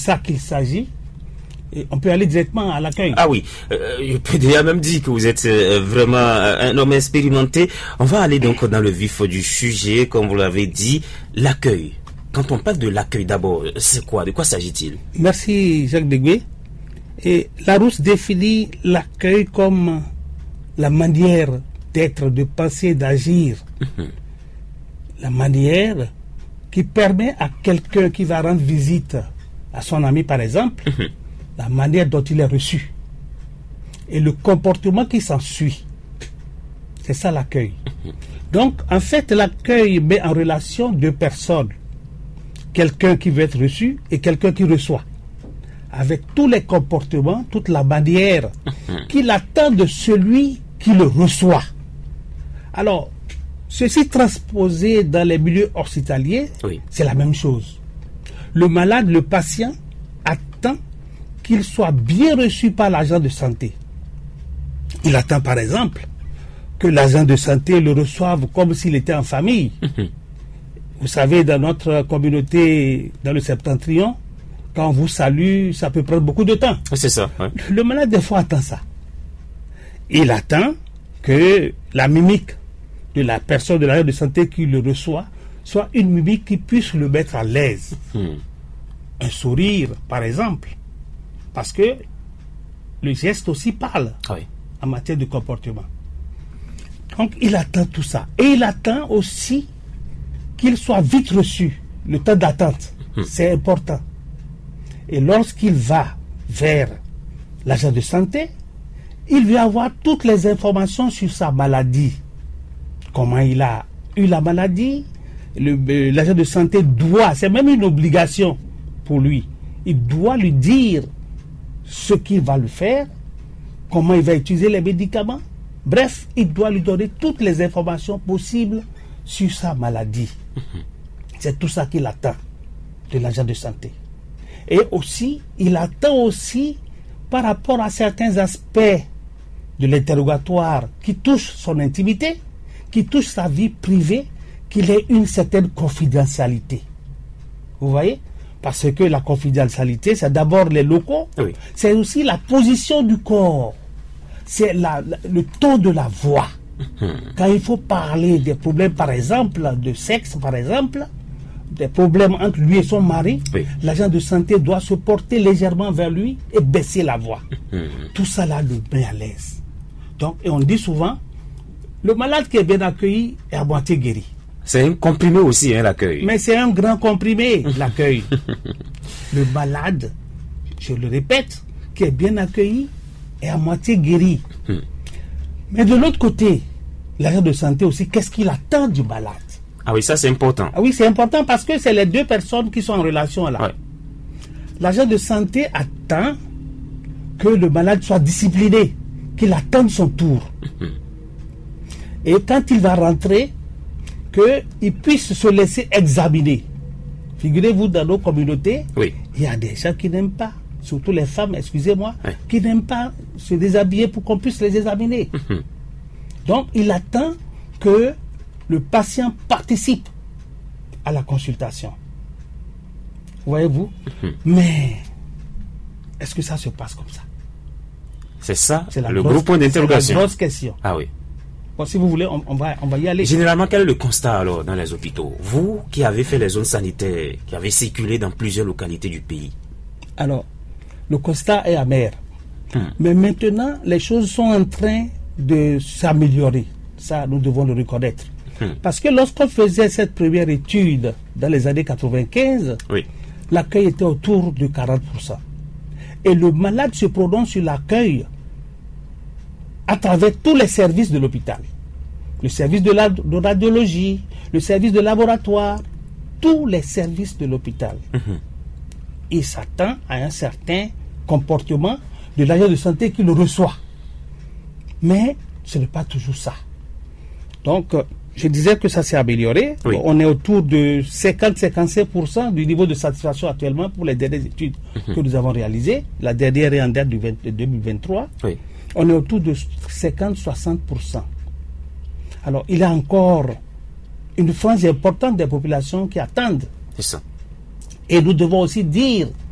ça qu'il s'agit, et on peut aller directement à l'accueil. Ah oui, je peux déjà même dire que vous êtes vraiment un homme expérimenté. On va aller donc dans le vif du sujet, comme vous l'avez dit, l'accueil. Quand on parle de l'accueil d'abord, c'est quoi? De quoi s'agit-il? Merci Jacques Degué. Et Larousse définit l'accueil comme la manière d'être, de penser, d'agir. La manière qui permet à quelqu'un qui va rendre visite à son ami, par exemple, la manière dont il est reçu. Et le comportement qui s'ensuit. C'est ça l'accueil. Donc, en fait, l'accueil met en relation deux personnes. Quelqu'un qui veut être reçu et quelqu'un qui reçoit. Avec tous les comportements, toute la manière qu'il attend de celui qui le reçoit. Alors, ceci transposé dans les milieux hospitaliers, c'est la même chose. Le malade, le patient, attend qu'il soit bien reçu par l'agent de santé. Il attend par exemple que l'agent de santé le reçoive comme s'il était en famille. Vous savez, dans notre communauté, dans le Septentrion, quand on vous salue, ça peut prendre beaucoup de temps. C'est ça. Ouais. Le malade, des fois, attend ça. Il attend que la mimique de la personne de l'agent de santé qui le reçoit soit une mimique qui puisse le mettre à l'aise. Un sourire, par exemple. Parce que le geste aussi parle en matière de comportement. Donc, il attend tout ça. Et il attend aussi qu'il soit vite reçu. Le temps d'attente, c'est important. Et lorsqu'il va vers l'agent de santé, il veut avoir toutes les informations sur sa maladie. Comment il a eu la maladie. L'agent de santé doit, c'est même une obligation pour lui, il doit lui dire ce qu'il va le faire, comment il va utiliser les médicaments. Bref, il doit lui donner toutes les informations possibles sur sa maladie. C'est tout ça qu'il attend de l'agent de santé. Et aussi, il attend aussi par rapport à certains aspects de l'interrogatoire qui touchent son intimité, qui touchent sa vie privée, qu'il ait une certaine confidentialité. Vous voyez? Parce que la confidentialité, c'est d'abord les locaux, c'est aussi la position du corps, c'est le ton de la voix. Quand il faut parler des problèmes, par exemple, de sexe, par exemple, des problèmes entre lui et son mari, l'agent de santé doit se porter légèrement vers lui et baisser la voix. Tout ça là le met à l'aise. Donc, et on dit souvent, le malade qui est bien accueilli est à moitié guéri. C'est un comprimé aussi, hein, l'accueil. Mais c'est un grand comprimé, l'accueil. Le malade, je le répète, qui est bien accueilli est à moitié guéri. Mais de l'autre côté, l'agent de santé aussi, qu'est-ce qu'il attend du malade? Ah oui, ça c'est important. Ah oui, c'est important parce que c'est les deux personnes qui sont en relation là. L'agent de santé attend que le malade soit discipliné, qu'il attende son tour. Et quand il va rentrer, qu'il puisse se laisser examiner. Figurez-vous, dans nos communautés, il y a des gens qui n'aiment pas, surtout les femmes, excusez-moi, qui n'aiment pas se déshabiller pour qu'on puisse les examiner. Donc, il attend que le patient participe à la consultation. Voyez-vous? Mais, est-ce que ça se passe comme ça? C'est ça, le gros point d'interrogation. C'est la grosse question. Ah oui. Bon, si vous voulez, on va y aller. Généralement, quel est le constat alors dans les hôpitaux? Vous qui avez fait les zones sanitaires, qui avez circulé dans plusieurs localités du pays. Alors, le constat est amer. Mais maintenant, les choses sont en train de s'améliorer. Ça, nous devons le reconnaître. Parce que lorsqu'on faisait cette première étude dans les années 95, l'accueil était autour de 40%. Et le malade se prononce sur l'accueil à travers tous les services de l'hôpital. Le service de radiologie, le service de laboratoire, tous les services de l'hôpital. Il s'attend à un certain comportement de l'agent de santé qui le reçoit. Mais ce n'est pas toujours ça. Donc, je disais que ça s'est amélioré. On est autour de 50-55% du niveau de satisfaction actuellement pour les dernières études que nous avons réalisées. La dernière est en date de 2023. On est autour de 50-60%. Alors, il y a encore une frange importante des populations qui attendent. C'est ça. Et nous devons aussi dire